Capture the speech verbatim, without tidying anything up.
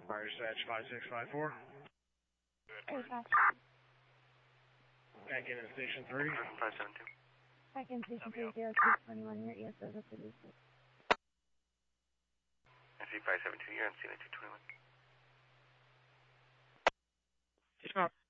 Fire dispatch five six five four. Hey, Josh. Back in at station three. five seven two. Back in station three zero two twenty-one, your E S O is produced. S C five seven two, you're on scene at two twenty-one. Yes, ma'am.